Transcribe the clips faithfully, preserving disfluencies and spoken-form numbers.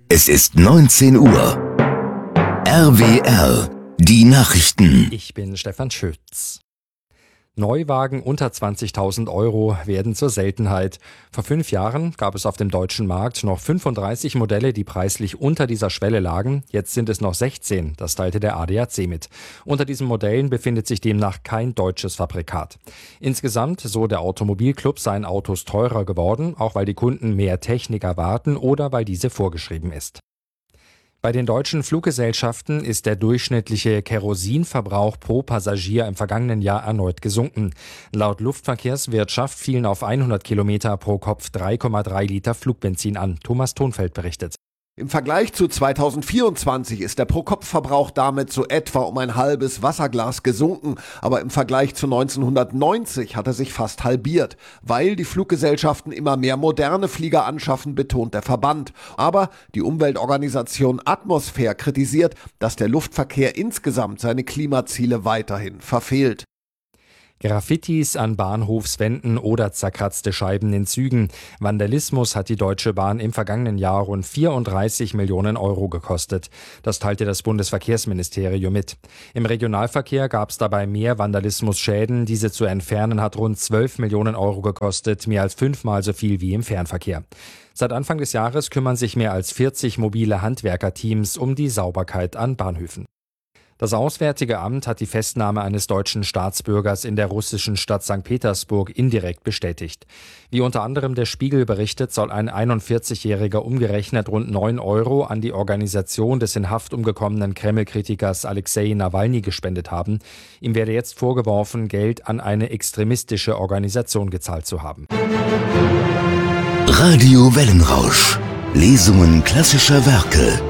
Es ist neunzehn Uhr. R W R, die Nachrichten. Ich bin Stefan Schütz. Neuwagen unter zwanzigtausend Euro werden zur Seltenheit. Vor fünf Jahren gab es auf dem deutschen Markt noch fünfunddreißig Modelle, die preislich unter dieser Schwelle lagen. Jetzt sind es noch sechzehn, das teilte der A D A C mit. Unter diesen Modellen befindet sich demnach kein deutsches Fabrikat. Insgesamt, so der Automobilclub, seien Autos teurer geworden, auch weil die Kunden mehr Technik erwarten oder weil diese vorgeschrieben ist. Bei den deutschen Fluggesellschaften ist der durchschnittliche Kerosinverbrauch pro Passagier im vergangenen Jahr erneut gesunken. Laut Luftverkehrswirtschaft fielen auf hundert Kilometer pro Kopf drei Komma drei Liter Flugbenzin an. Thomas Thonfeld berichtet. Im Vergleich zu zweitausendvierundzwanzig ist der Pro-Kopf-Verbrauch damit so etwa um ein halbes Wasserglas gesunken, aber im Vergleich zu neunzehnhundertneunzig hat er sich fast halbiert. Weil die Fluggesellschaften immer mehr moderne Flieger anschaffen, betont der Verband. Aber die Umweltorganisation Atmosphäre kritisiert, dass der Luftverkehr insgesamt seine Klimaziele weiterhin verfehlt. Graffitis an Bahnhofswänden oder zerkratzte Scheiben in Zügen. Vandalismus hat die Deutsche Bahn im vergangenen Jahr rund vierunddreißig Millionen Euro gekostet. Das teilte das Bundesverkehrsministerium mit. Im Regionalverkehr gab es dabei mehr Vandalismusschäden. Diese zu entfernen hat rund zwölf Millionen Euro gekostet, mehr als fünfmal so viel wie im Fernverkehr. Seit Anfang des Jahres kümmern sich mehr als vierzig mobile Handwerkerteams um die Sauberkeit an Bahnhöfen. Das Auswärtige Amt hat die Festnahme eines deutschen Staatsbürgers in der russischen Stadt Sankt Petersburg indirekt bestätigt. Wie unter anderem der Spiegel berichtet, soll ein einundvierzigjähriger umgerechnet rund neun Euro an die Organisation des in Haft umgekommenen Kreml-Kritikers Alexei Nawalny gespendet haben. Ihm werde jetzt vorgeworfen, Geld an eine extremistische Organisation gezahlt zu haben. Radio Wellenrausch. Lesungen klassischer Werke.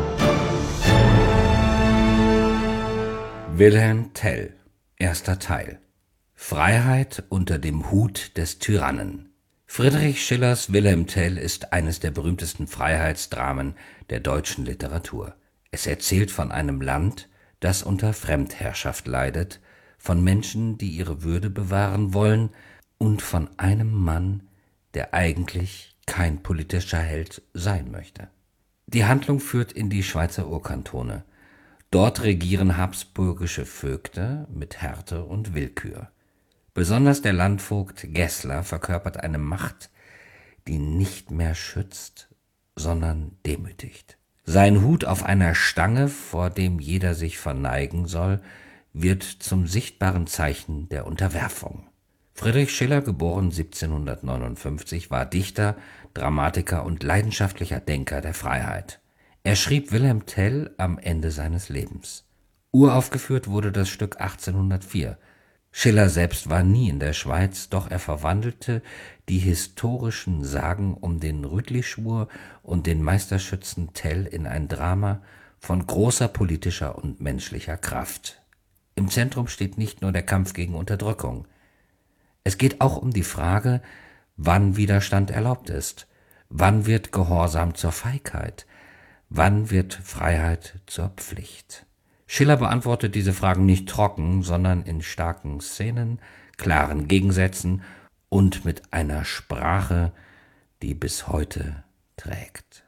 Wilhelm Tell, erster Teil. Freiheit unter dem Hut des Tyrannen. Friedrich Schillers Wilhelm Tell ist eines der berühmtesten Freiheitsdramen der deutschen Literatur. Es erzählt von einem Land, das unter Fremdherrschaft leidet, von Menschen, die ihre Würde bewahren wollen, und von einem Mann, der eigentlich kein politischer Held sein möchte. Die Handlung führt in die Schweizer Urkantone. Dort regieren habsburgische Vögte mit Härte und Willkür. Besonders der Landvogt Gessler verkörpert eine Macht, die nicht mehr schützt, sondern demütigt. Sein Hut auf einer Stange, vor dem jeder sich verneigen soll, wird zum sichtbaren Zeichen der Unterwerfung. Friedrich Schiller, geboren siebzehnhundertneunundfünfzig, war Dichter, Dramatiker und leidenschaftlicher Denker der Freiheit. Er schrieb Wilhelm Tell am Ende seines Lebens. Uraufgeführt wurde das Stück achtzehnhundertvier. Schiller selbst war nie in der Schweiz, doch er verwandelte die historischen Sagen um den Rütli-Schwur und den Meisterschützen Tell in ein Drama von großer politischer und menschlicher Kraft. Im Zentrum steht nicht nur der Kampf gegen Unterdrückung. Es geht auch um die Frage, wann Widerstand erlaubt ist, wann wird Gehorsam zur Feigheit, wann wird Freiheit zur Pflicht? Schiller beantwortet diese Fragen nicht trocken, sondern in starken Szenen, klaren Gegensätzen und mit einer Sprache, die bis heute trägt.